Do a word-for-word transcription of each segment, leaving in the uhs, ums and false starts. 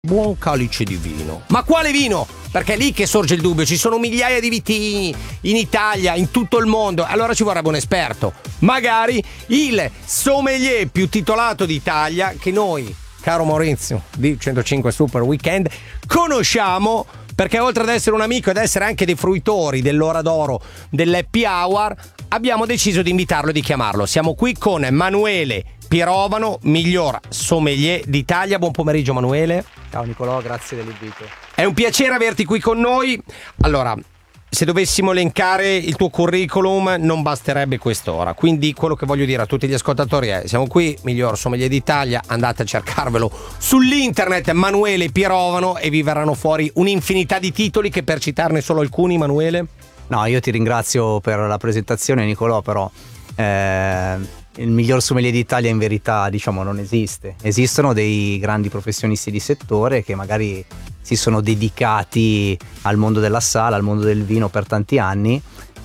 buon calice di vino. Ma quale vino? Perché è lì che sorge il dubbio. Ci sono migliaia di vitigni in Italia, in tutto il mondo. Allora ci vorrebbe un esperto. Magari il sommelier più titolato d'Italia che noi, caro Maurizio di centocinque Super Weekend, conosciamo, perché oltre ad essere un amico ed essere anche dei fruitori dell'ora d'oro dell'Happy Hour, abbiamo deciso di invitarlo e di chiamarlo. Siamo qui con Emanuele Pirovano, miglior sommelier d'Italia. Buon pomeriggio Emanuele. Ciao Nicolò, grazie dell'invito. È un piacere averti qui con noi. Allora, se dovessimo elencare il tuo curriculum non basterebbe quest'ora, quindi quello che voglio dire a tutti gli ascoltatori è: siamo qui, miglior sommelier d'Italia, andate a cercarvelo sull'internet, Emanuele Pirovano, e vi verranno fuori un'infinità di titoli, che per citarne solo alcuni, Emanuele. No, io ti ringrazio per la presentazione Nicolò, però eh, il miglior sommelier d'Italia in verità, diciamo, non esiste. Esistono dei grandi professionisti di settore che magari si sono dedicati al mondo della sala, al mondo del vino per tanti anni,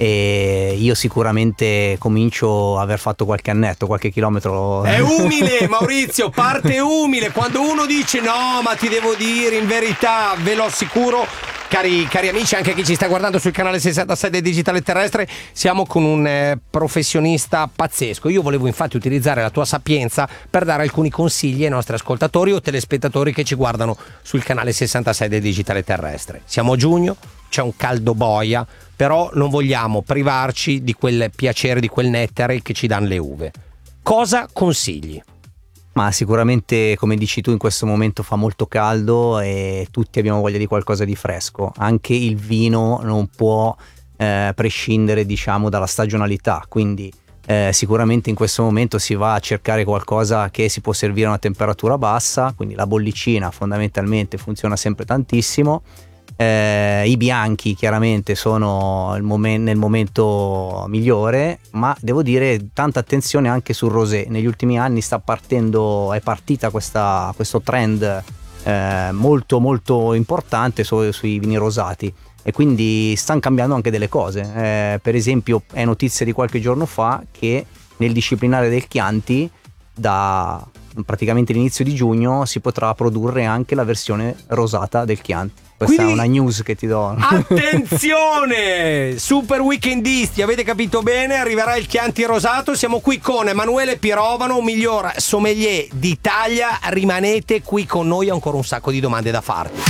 e io sicuramente comincio a aver fatto qualche annetto, qualche chilometro. È umile Maurizio, parte umile. Quando uno dice no, ma ti devo dire in verità, ve lo assicuro, Cari, cari amici, anche chi ci sta guardando sul canale sessantasei del Digitale Terrestre, siamo con un eh, professionista pazzesco. Io volevo infatti utilizzare la tua sapienza per dare alcuni consigli ai nostri ascoltatori o telespettatori che ci guardano sul canale sessantasei del Digitale Terrestre. Siamo a giugno, c'è un caldo boia, però non vogliamo privarci di quel piacere, di quel nettare che ci danno le uve. Cosa consigli? Ma sicuramente, come dici tu, in questo momento fa molto caldo e tutti abbiamo voglia di qualcosa di fresco. Anche il vino non può eh, prescindere, diciamo, dalla stagionalità, quindi eh, sicuramente in questo momento si va a cercare qualcosa che si può servire a una temperatura bassa, quindi la bollicina fondamentalmente funziona sempre tantissimo. Eh, I bianchi chiaramente sono il momen- nel momento migliore, ma devo dire tanta attenzione anche sul rosé. Negli ultimi anni sta partendo, è partita questa, questo trend eh, molto molto importante su, sui vini rosati, e quindi stanno cambiando anche delle cose. Eh, per esempio è notizia di qualche giorno fa che nel disciplinare del Chianti da praticamente l'inizio di giugno si potrà produrre anche la versione rosata del Chianti. Questa Quindi, è una news che ti do. Attenzione! Super weekendisti, avete capito bene? Arriverà il Chianti rosato. Siamo qui con Emanuele Pirovano, miglior sommelier d'Italia. Rimanete qui con noi, ancora un sacco di domande da farvi.